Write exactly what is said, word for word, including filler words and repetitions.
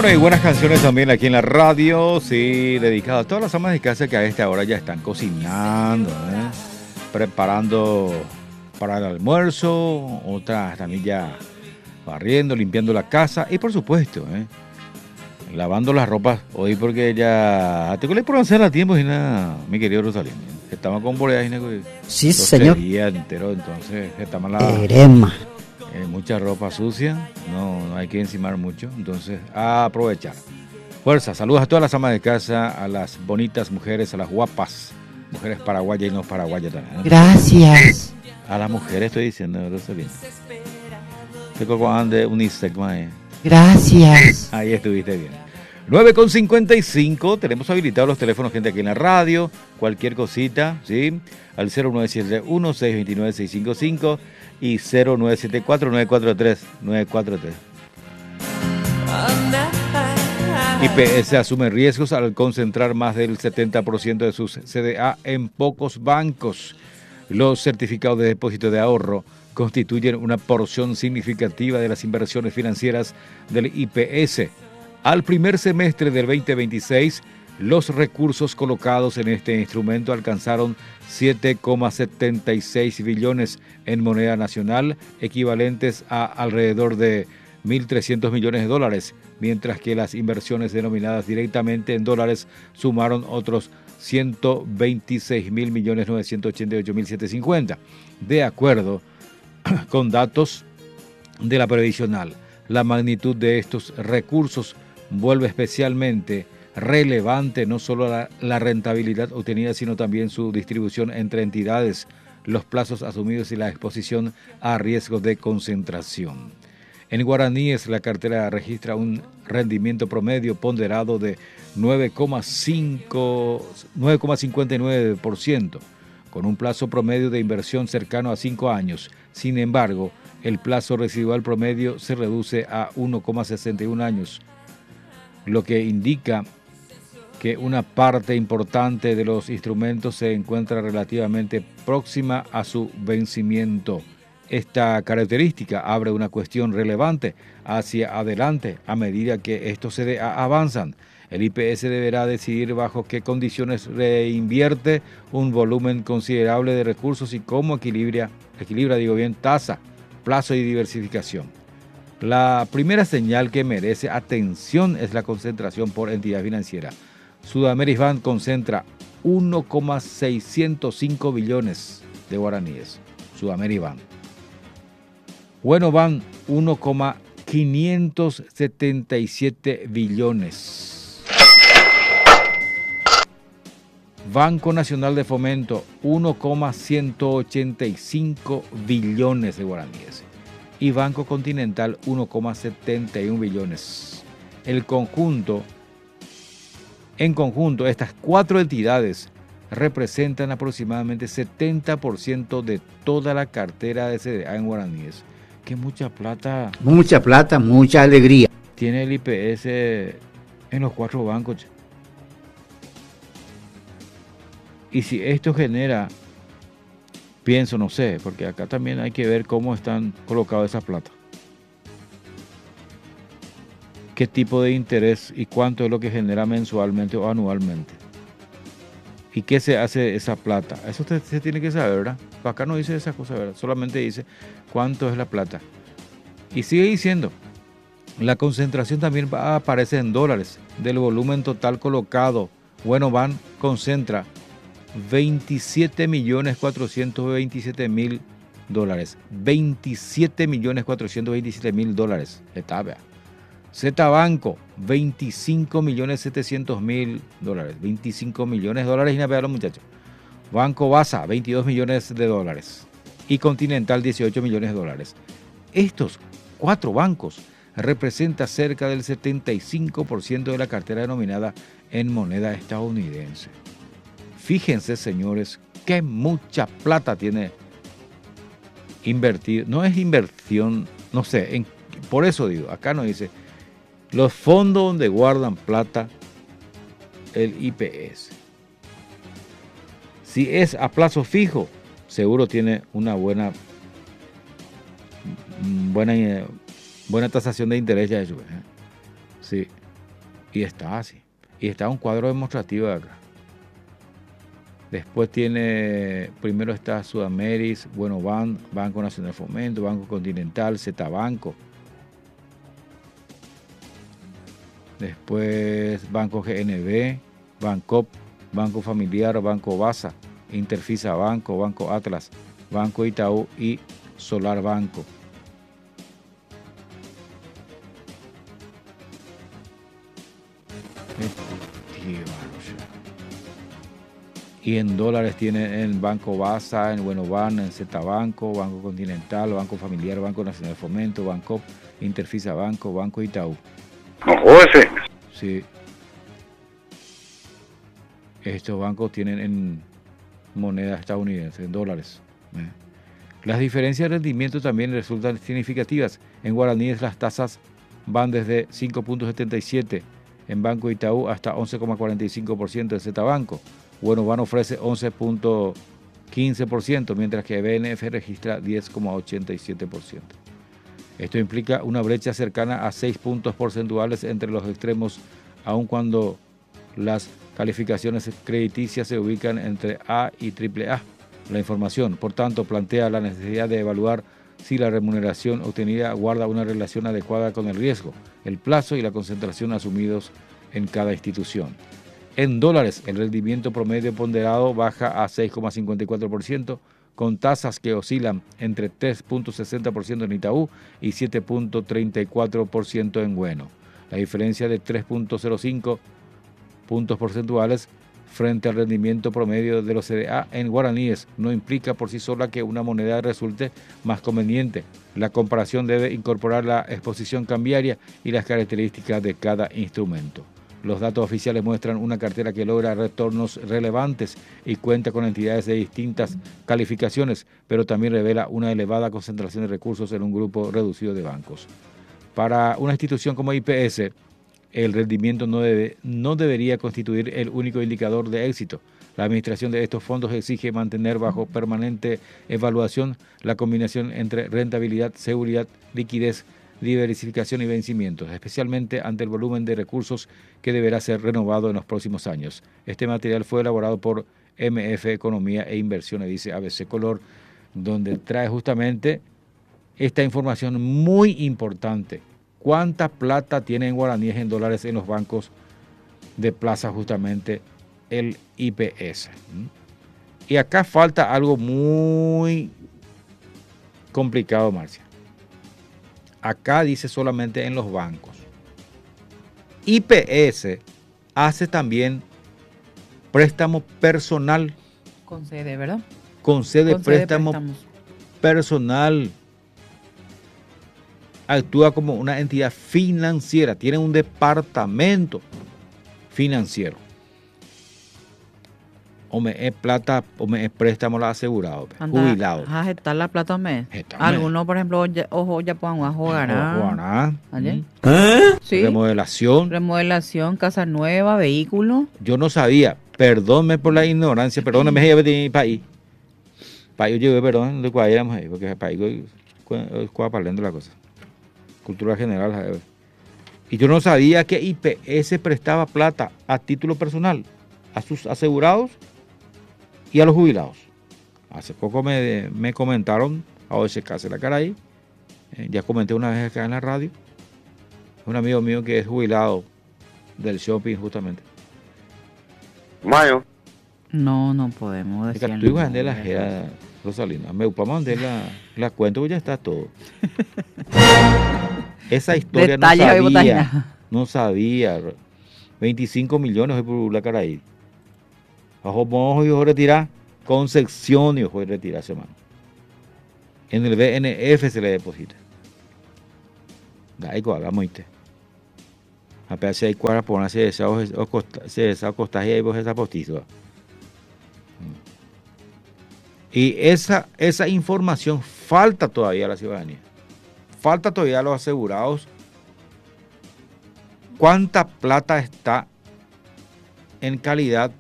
Bueno, y buenas canciones también aquí en la radio, sí, dedicado a todas las amas de casa que a esta hora ya están cocinando, ¿eh? Preparando para el almuerzo, otras también ya barriendo, limpiando la casa y por supuesto, ¿eh? lavando las ropas hoy porque ya tengo que por hacer a tiempo y nada, mi querido Rosalín. Estamos con boleas y sí, señor. Día entero, entonces estamos la Erema. Eh, mucha ropa sucia, no, no hay que encimar mucho, entonces a aprovechar. Fuerza, saludos a todas las amas de casa, a las bonitas mujeres, a las guapas mujeres paraguayas y no paraguayas también, ¿no? Gracias. A las mujeres estoy diciendo, Rosalín. Te cocoan de Unisec, mae. Gracias. Ahí estuviste bien. nueve con cincuenta y cinco, tenemos habilitados los teléfonos, gente, aquí en la radio, cualquier cosita, ¿sí? Al cero nueve siete uno, seis dos nueve, seis cinco cinco y cero nueve siete cuatro, nueve cuatro tres, nueve cuatro tres. I P S asume riesgos al concentrar más del setenta por ciento de sus C D A en pocos bancos. Los certificados de depósito de ahorro constituyen una porción significativa de las inversiones financieras del I P S. Al primer semestre del veinte veintiséis, los recursos colocados en este instrumento alcanzaron siete coma setenta y seis billones en moneda nacional, equivalentes a alrededor de mil trescientos millones de dólares, mientras que las inversiones denominadas directamente en dólares sumaron otros ciento veintiséis mil millones novecientos ochenta y ocho mil setecientos cincuenta. De acuerdo con datos de la previsional, la magnitud de estos recursos vuelve especialmente relevante no solo la, la rentabilidad obtenida, sino también su distribución entre entidades, los plazos asumidos y la exposición a riesgos de concentración. En guaraníes, la cartera registra un rendimiento promedio ponderado de nueve coma cincuenta y nueve por ciento, con un plazo promedio de inversión cercano a cinco años. Sin embargo, el plazo residual promedio se reduce a uno coma sesenta y uno años, lo que indica que una parte importante de los instrumentos se encuentra relativamente próxima a su vencimiento. Esta característica abre una cuestión relevante hacia adelante a medida que estos C D A avanzan. El I P S deberá decidir bajo qué condiciones reinvierte un volumen considerable de recursos y cómo equilibra, equilibra, digo bien, tasa, plazo y diversificación. La primera señal que merece atención es la concentración por entidad financiera. Sudameribank concentra uno coma seiscientos cinco billones de guaraníes. Sudameribank. Buenobank uno coma quinientos setenta y siete billones. Banco Nacional de Fomento uno coma ciento ochenta y cinco billones de guaraníes. Y Banco Continental uno coma setenta y uno billones. El conjunto, en conjunto, estas cuatro entidades representan aproximadamente setenta por ciento de toda la cartera de C D A en guaraníes. Que mucha plata. Mucha plata, mucha alegría. Tiene el I P S en los cuatro bancos. Y si esto genera, pienso, no sé, porque acá también hay que ver cómo están colocadas esas plata. Qué tipo de interés y cuánto es lo que genera mensualmente o anualmente. ¿Y qué se hace de esa plata? Eso usted se tiene que saber, ¿verdad? Acá no dice esa cosa, ¿verdad? Solamente dice cuánto es la plata. Y sigue diciendo, la concentración también aparece en dólares. Del volumen total colocado, Buenobank concentra veintisiete millones cuatrocientos veintisiete mil dólares. veintisiete millones cuatrocientos veintisiete mil dólares. Está, vea. Z Banco, veinticinco millones setecientos mil dólares. veinticinco millones de dólares y nada, los muchachos. Banco Basa, veintidós millones de dólares. Y Continental, dieciocho millones de dólares. Estos cuatro bancos representan cerca del setenta y cinco por ciento de la cartera denominada en moneda estadounidense. Fíjense, señores, que mucha plata tiene invertido. No es inversión, no sé, en, por eso digo, acá no dice los fondos donde guardan plata, el I P S. Si es a plazo fijo, seguro tiene una buena buena, buena tasación de interés ya eso, ¿eh? Sí. Y está así. Y está un cuadro demostrativo de acá. Después tiene, primero está Sudameris, Bueno Ban, Banco Nacional de Fomento, Banco Continental, Z Banco. Después Banco G N B, Bancop, Banco Familiar, Banco Basa, Interfisa Banco, Banco Atlas, Banco Itaú y Solar Banco. Y en dólares tiene en Banco Basa, en Buenoban, en Z Banco, Banco Continental, Banco Familiar, Banco Nacional de Fomento, Bancop, Interfisa Banco, Banco Itaú. No joder. Sí. Estos bancos tienen en moneda estadounidense, en dólares. ¿eh? Las diferencias de rendimiento también resultan significativas. En guaraníes las tasas van desde cinco punto setenta y siete en Banco Itaú hasta once coma cuarenta y cinco por ciento en Z Banco. Buenoban ofrece once punto quince por ciento, mientras que B N F registra diez coma ochenta y siete por ciento. Esto implica una brecha cercana a seis puntos porcentuales entre los extremos, aun cuando las calificaciones crediticias se ubican entre A y triple A. La información, por tanto, plantea la necesidad de evaluar si la remuneración obtenida guarda una relación adecuada con el riesgo, el plazo y la concentración asumidos en cada institución. En dólares, el rendimiento promedio ponderado baja a seis coma cincuenta y cuatro por ciento, con tasas que oscilan entre tres punto sesenta por ciento en Itaú y siete punto treinta y cuatro por ciento en Bueno. La diferencia de tres punto cero cinco puntos porcentuales frente al rendimiento promedio de los C D A en guaraníes no implica por sí sola que una moneda resulte más conveniente. La comparación debe incorporar la exposición cambiaria y las características de cada instrumento. Los datos oficiales muestran una cartera que logra retornos relevantes y cuenta con entidades de distintas calificaciones, pero también revela una elevada concentración de recursos en un grupo reducido de bancos. Para una institución como I P S, el rendimiento no, debe, no debería constituir el único indicador de éxito. La administración de estos fondos exige mantener bajo permanente evaluación la combinación entre rentabilidad, seguridad, liquidez, diversificación y vencimientos, especialmente ante el volumen de recursos que deberá ser renovado en los próximos años. Este material fue elaborado por M F Economía e Inversiones, dice A B C Color, donde trae justamente esta información muy importante. ¿Cuánta plata tiene en guaraníes en dólares en los bancos de plaza justamente el I P S? Y acá falta algo muy complicado, Marcia. Acá dice solamente en los bancos. I P S hace también préstamo personal. Concede, ¿verdad? Concede, Concede préstamo préstamos. personal. Actúa como una entidad financiera. Tiene un departamento financiero. O me es plata, o me es préstamo la asegurado, jubilado. Vas a estar la plata mes. Gesta, Algunos, por ejemplo, ya- ojo, ya puedan jugar. Jugará. ¿Vale? ¿Mm? Sí. Remodelación. Remodelación, casa nueva, vehículo. Yo no sabía, perdónme por la ignorancia, perdóname, yo de mi país. País, yo llevé, perdón, de cuál éramos ahí, porque el país es cuapalendo la cosa. Cultura general, ¿sabes? Y yo no sabía que I P S prestaba plata a título personal a sus asegurados y a los jubilados. Hace poco me, me comentaron, a O S K se la cara ahí, eh, ya comenté una vez acá en la radio, un amigo mío que es jubilado del shopping justamente. Mayo. No, no podemos decir. Tú ibas a vender la jera, Rosalina. Me vamos a vender la, la cuenta, porque ya está todo. Esa historia no Detalles, sabía. botaña. No sabía. veinticinco millones hoy por la cara ahí. Bajo mojo y ojo retirar. Concepción y ojo retirar, hermano. En el B N F se le deposita. Gaico, hagamos este. Apenas si hay cuadras por una se desea costaje y vos esa postizo. Y esa, esa información falta todavía a la ciudadanía. Falta todavía a los asegurados. ¿Cuánta plata está en calidad